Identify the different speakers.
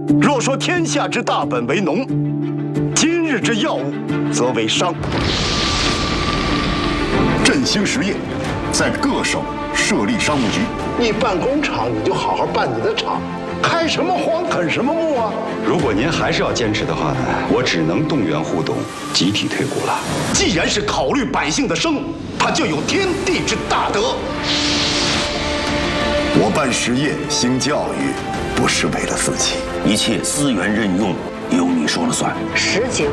Speaker 1: 若说天下之大本为农，今日之要务则为商。振兴实业，在各省设立商务局。
Speaker 2: 你办工厂，你就好好办你的厂，开什么荒啃什么牧啊！
Speaker 3: 如果您还是要坚持的话呢，我只能动员互动，集体退股了。
Speaker 1: 既然是考虑百姓的生，他就有天地之大德。
Speaker 4: 我办实业、兴教育，不是为了自己，
Speaker 5: 一切资源任用由你说了算。
Speaker 6: 实景